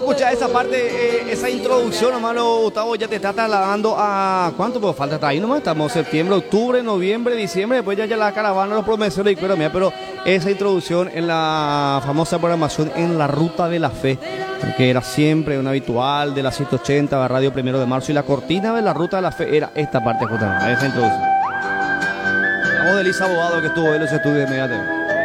escuchar esa parte, esa introducción, hermano Gustavo, ya te está trasladando a... ¿Cuánto pues falta? Hasta ahí nomás estamos, septiembre, octubre, noviembre, diciembre, después ya la caravana, los promesores y pero mira, pero esa introducción en la famosa programación en la Ruta de la Fe, que era siempre un habitual de las 180 de Radio Primero de Marzo, y la cortina de la Ruta de la Fe era esta parte justamente, esa introducción. Hablamos de Elisa Abogado, que estuvo en los estudios inmediatamente.